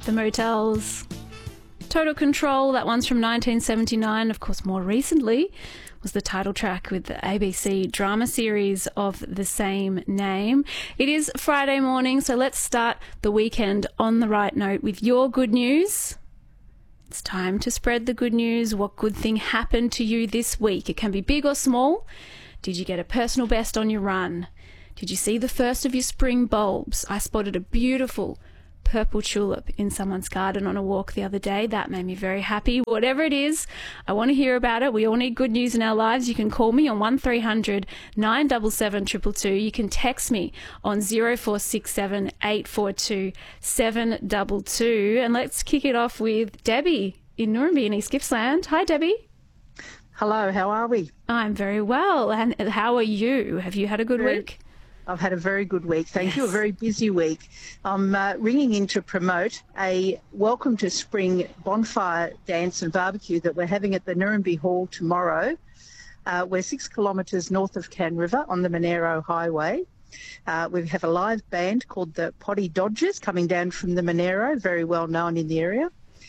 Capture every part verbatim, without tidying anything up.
the motels. Total Control, that one's from nineteen seventy-nine. Of course, more recently was the title track with the A B C drama series of the same name. It is Friday morning, so let's start the weekend on the right note with your good news. It's time to spread the good news. What good thing happened to you this week? It can be big or small. Did you get a personal best on your run? Did you see the first of your spring bulbs? I spotted a beautiful purple tulip in someone's garden on a walk the other day. That made me very happy. Whatever it is, I want to hear about it. We all need good news in our lives. You can call me on one three hundred nine seven seven two two two. You can text me on zero four six seven eight four two seven two two. And let's kick it off with Debbie in Nurrumbee in East Gippsland. Hi, Debbie. Hello, how are we? I'm very well. And how are you? Have you had a good Very- week? I've had a very good week, thank Yes. you, a very busy week. I'm uh, ringing in to promote a Welcome to Spring bonfire dance and barbecue that we're having at the Nurrumbee Hall tomorrow. Uh, we're six kilometres north of Can River on the Monero Highway. Uh, we have a live band called the Potty Dodgers coming down from the Monero, very well known in the area.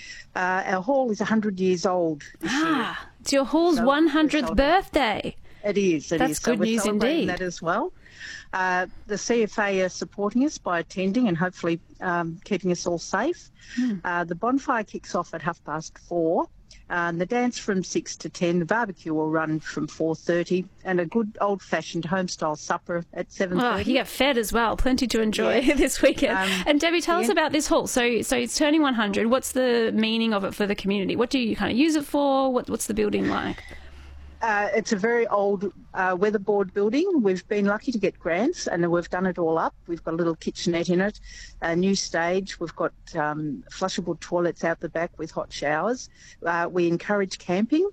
Uh, our hall is one hundred years old this year. Ah, it's your hall's So, one hundredth so- birthday. It is. It That's is. So good we're news celebrating indeed. that as well. Uh, the C F A are supporting us by attending and hopefully um, keeping us all safe. Hmm. Uh, the bonfire kicks off at half past four. Uh, and the dance from six to ten. The barbecue will run from four thirty, and a good old-fashioned home-style supper at seven Oh, thirty. you get fed as well. Plenty to enjoy Yes. this weekend. Um, and Debbie, tell us yeah. about this hall. So, so it's turning one hundred. What's the meaning of it for the community? What do you kind of use it for? What, what's the building like? Uh, it's a very old uh, weatherboard building. We've been lucky to get grants and we've done it all up. We've got a little kitchenette in it, a new stage. We've got um, flushable toilets out the back with hot showers. Uh, we encourage camping.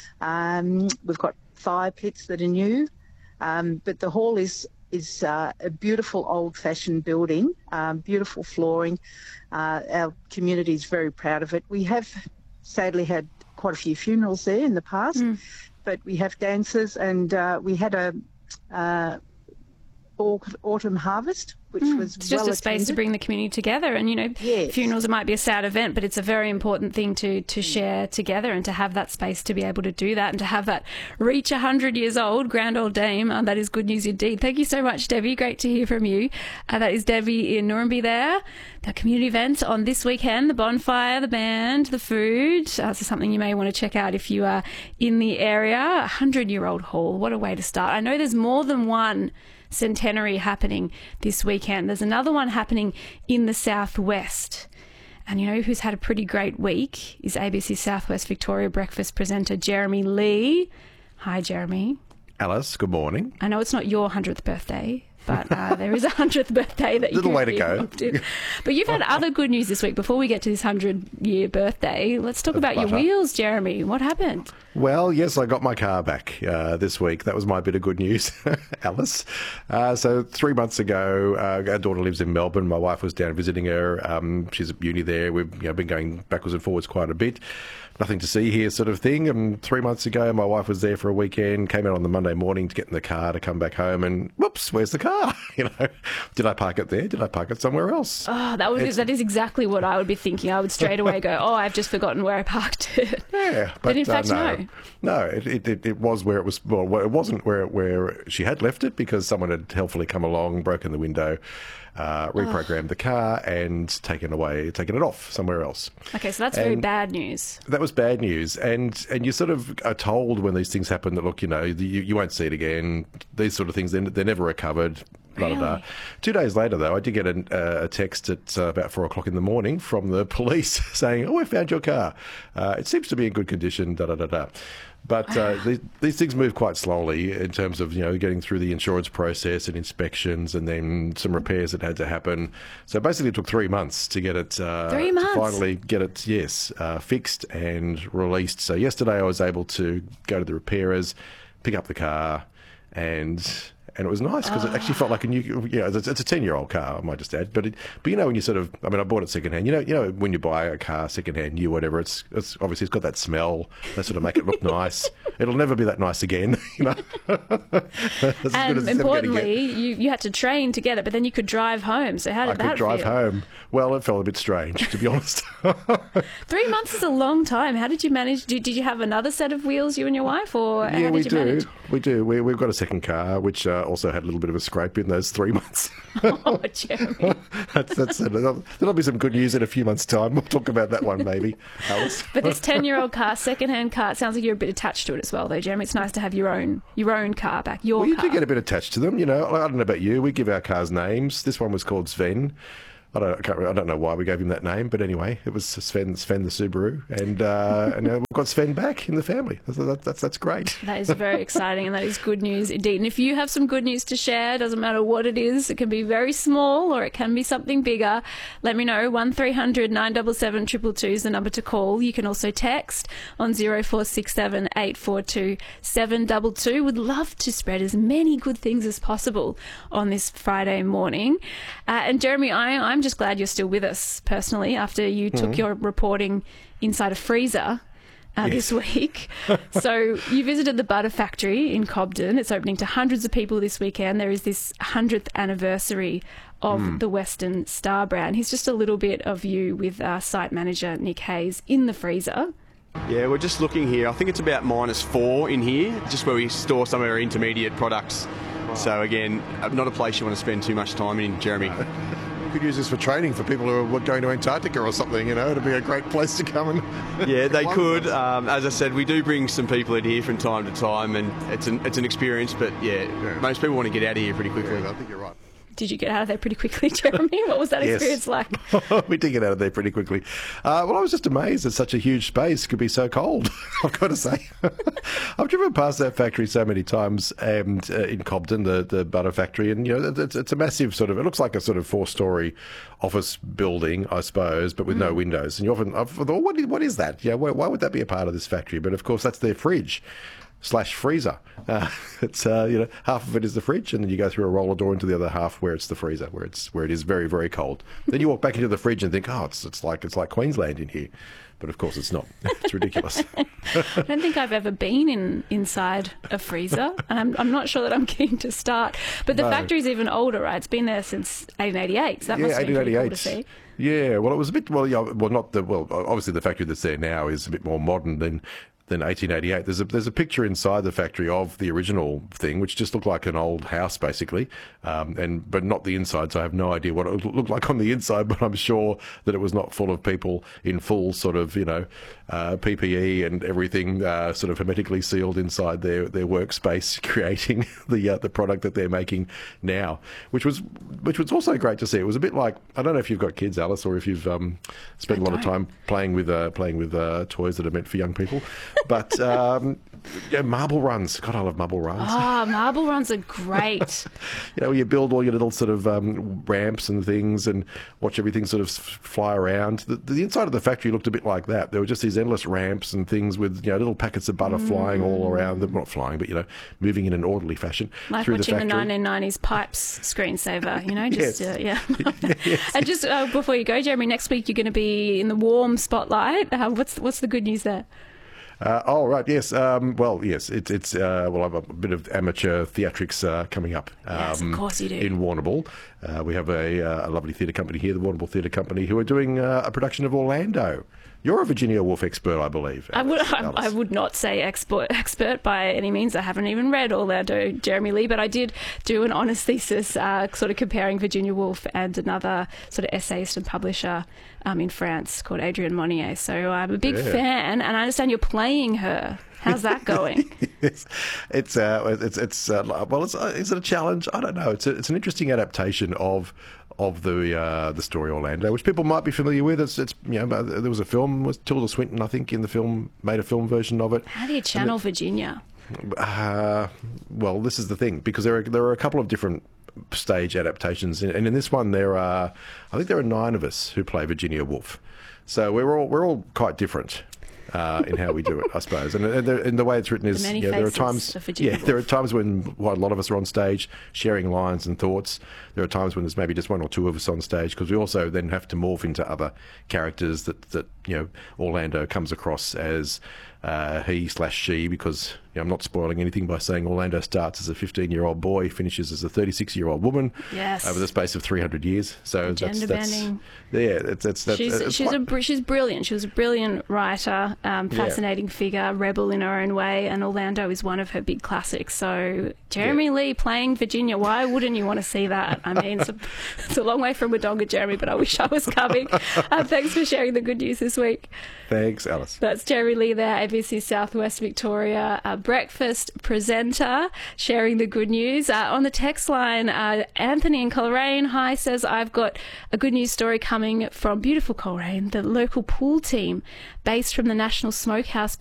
Um, we've got fire pits that are new. Um, but the hall is is uh, a beautiful old-fashioned building, um, beautiful flooring. Uh, our community is very proud of it. We have sadly had quite a few funerals there in the past. Mm. But we have dances, and uh, we had a uh, au- autumn harvest, which was It's just well a space to attended. bring the community together. And, you know, Yes. funerals might be a sad event, but it's a very important thing to, to share together and to have that space to be able to do that and to have that reach one hundred years old, grand old dame. Uh, that is good news indeed. Thank you so much, Debbie. Great to hear from you. Uh, that is Debbie in Nurrumbee there. The community event on this weekend, the bonfire, the band, the food. Uh, this is something you may want to check out if you are in the area. A hundred-year-old hall. What a way to start. I know there's more than one centenary happening this weekend. There's another one happening in the southwest. And you know who's had a pretty great week is A B C Southwest Victoria breakfast presenter Jeremy Lee. Hi, Jeremy. Alice, good morning. I know it's not your hundredth birthday, but uh, there is a hundredth birthday that you Little could way to be go. involved in. But you've had other good news this week. Before we get to this hundred-year birthday, let's talk about your butter. wheels, Jeremy. What happened? Well, yes, I got my car back uh, this week. That was my bit of good news, Alice. Uh, so three months ago, uh, our daughter lives in Melbourne. My wife was down visiting her. Um, she's at uni there. We've you know, been going backwards and forwards quite a bit. Nothing to see here sort of thing. And three months ago, my wife was there for a weekend, came out on the Monday morning to get in the car to come back home and, whoops, where's the car? You know, did I park it there? Did I park it somewhere else? Oh, that was It's- that is exactly what I would be thinking. I would straight away go, oh, I've just forgotten where I parked it. Yeah, But in fact, no, no. no, it, it, it, it was where it was. Well, it wasn't where where she had left it because someone had helpfully come along, broken the window, uh, reprogrammed the car, and taken away, taken it off somewhere else. Okay, so that's very And- bad news. That was bad news, and and you sort of are told when these things happen that look, you know, you, you won't see it again. These sort of things, they're, they're never recovered. Blah, blah, blah. Really? Two days later, though, I did get a, uh, a text at uh, about four o'clock in the morning from the police saying, "Oh, I found your car. Uh, it seems to be in good condition." Da da da da. But uh, these, these things move quite slowly in terms of you know getting through the insurance process and inspections, and then some repairs that had to happen. So basically, it took three months to get it. Uh, Three to months? finally get it, yes, uh, fixed and released. So yesterday, I was able to go to the repairers, pick up the car, and And it was nice because it actually felt like a new, you know, it's, it's a ten-year-old car, I might just add. But it, but you know, when you sort of, I mean, I bought it secondhand. You know, you know, when you buy a car secondhand, new, whatever, it's, it's obviously it's got that smell. They sort of make it look nice. It'll never be that nice again, you know. And importantly, you, you had to train to get it, but then you could drive home. So how did I that could drive feel? home. Well, it felt a bit strange, to be honest. Three months is a long time. How did you manage? Did, did you have another set of wheels, you and your wife, or Yeah, how did we you do. manage? We do. We, we've got a second car, which uh, also had a little bit of a scrape in those three months. Oh, Jeremy. that's, that's it. There'll, there'll be some good news in a few months' time. We'll talk about that one, maybe, Alice. But this ten-year-old car, second-hand car, it sounds like you're a bit attached to it as well, though, Jeremy. It's nice to have your own your own car back, your Well, you car. do get a bit attached to them, you know. I don't know about you. We give our cars names. This one was called Sven. I don't, I, can't, I don't know why we gave him that name, but anyway, it was Sven, Sven the Subaru, and uh, and uh, we've got Sven back in the family. That's that's, that's, that's great. That is very exciting, and that is good news indeed. And if you have some good news to share, doesn't matter what it is, it can be very small or it can be something bigger, let me know. one three hundred nine seven seven two two two is the number to call. You can also text on zero four six seven eight four two seven two two. Would love to spread as many good things as possible on this Friday morning. Uh, and Jeremy, I, I'm just glad you're still with us personally after you took your reporting inside a freezer uh, Yes. this week. So you visited the Butter Factory in Cobden. It's opening to hundreds of people this weekend. There is this hundredth anniversary of the Western Star brand. Here's just a little bit of you with uh, site manager Nick Hayes in the freezer. Yeah, we're just looking here. I think it's about minus four in here, just where we store some of our intermediate products. So again, not a place you want to spend too much time in, Jeremy. You could use this for training for people who are going to Antarctica or something, you know. It'd be a great place to come and... Yeah, they could. Um, as I said, we do bring some people in here from time to time, and it's an it's an experience. But yeah, Yeah. most people want to get out of here pretty quickly. Yeah, I think you're right. Did you get out of there pretty quickly, Jeremy? What was that Yes. experience like? We did get out of there pretty quickly. Uh, well, I was just amazed that such a huge space could be so cold, I've got to say. I've driven past that factory so many times and uh, in Cobden, the, the butter factory, and, you know, it's, it's a massive sort of, it looks like a sort of four-storey office building, I suppose, but with no windows. And you often, I've thought, what is, what is that? Yeah, why, why would that be a part of this factory? But, of course, that's their fridge slash freezer. Uh, it's uh, you know, half of it is the fridge, and then you go through a roller door into the other half where it's the freezer, where it's where it is very very cold. Then you walk back into the fridge and think, oh, it's it's like it's like Queensland in here, but of course it's not. It's ridiculous. I don't think I've ever been in inside a freezer, and I'm, I'm not sure that I'm keen to start. But the No. factory's even older, right? It's been there since eighteen eighty-eight, so that must have been pretty cool to see. Yeah, well, it was a bit well, yeah, well, not the well. Obviously, the factory that's there now is a bit more modern than. than eighteen eighty-eight. There's a there's a picture inside the factory of the original thing, which just looked like an old house, basically, um, and but not the inside. So I have no idea what it looked like on the inside, but I'm sure that it was not full of people in full sort of you know uh, P P E and everything, uh, sort of hermetically sealed inside their, their workspace, creating the uh, the product that they're making now, which was which was also great to see. It was a bit like, I don't know if you've got kids, Alice, or if you've um, spent I a lot of don't. time playing with uh, playing with uh, toys that are meant for young people. But um, yeah, marble runs. God, I love marble runs. Oh, marble runs are great. You know, you build all your little sort of um, ramps and things and watch everything sort of s- fly around. The, the inside of the factory looked a bit like that. There were just these endless ramps and things with, you know, little packets of butter flying all around them. Not flying, but, you know, moving in an orderly fashion Like through the watching the, factory. nineteen nineties Pipes screensaver, you know, just, Yes. uh, yeah. And just uh, before you go, Jeremy, next week you're going to be in the warm spotlight. Uh, what's, what's the good news there? Uh, oh, right, yes. Um, well, yes, it's, it's uh, well, I have a bit of amateur theatrics uh, coming up. Um, Yes, of course you do. In Warrnambool. Uh, we have a, uh, a lovely theatre company here, the Warrnambool Theatre Company, who are doing uh, a production of Orlando. You're a Virginia Woolf expert, I believe. I would, I, Alice. I would not say expert, expert by any means. I haven't even read Orlando, Jeremy Lee, but I did do an honours thesis uh, sort of comparing Virginia Woolf and another sort of essayist and publisher um, in France called Adrienne Monnier. So I'm a big Yeah. fan, and I understand you're playing her. How's that going? It's it's uh, it's it's uh, well, it's uh, is it a challenge? I don't know. It's a, it's an interesting adaptation of of the uh, the story Orlando, which people might be familiar with. It's it's you know there was a film with Tilda Swinton, I think, in the film, made a film version of it. How do you channel Virginia? Uh, well, this is the thing, because there are there are a couple of different stage adaptations, and in this one there are, I think there are nine of us who play Virginia Woolf. So we're all we're all quite different. uh, in how we do it, I suppose. And, and, the, and the way it's written is, The many yeah, there are faces times, of Virginia yeah, Woolf. there are times when well, a lot of us are on stage sharing lines and thoughts. There are times when there's maybe just one or two of us on stage, because we also then have to morph into other characters that, that you know, Orlando comes across as uh, he slash she, because you know, I'm not spoiling anything by saying Orlando starts as a fifteen-year-old boy, finishes as a thirty-six-year-old woman. Yes. Over the space of three hundred years. So that's, Gender that's bending. yeah, that's that's that's. She's it's she's quite- a br- she's brilliant. She was a brilliant writer, um, fascinating figure, rebel in her own way, and Orlando is one of her big classics. So Jeremy Yeah. Lee playing Virginia, why wouldn't you want to see that? I mean, it's a, it's a long way from Wodonga, Jeremy, but I wish I was coming. Uh, thanks for sharing the good news this week. Thanks, Alice. That's Jeremy Lee there, A B C Southwest Victoria, a breakfast presenter, sharing the good news. Uh, on the text line, uh, Anthony in Coleraine, hi, says, I've got a good news story coming from beautiful Coleraine. The local pool team, based from the National Smokehouse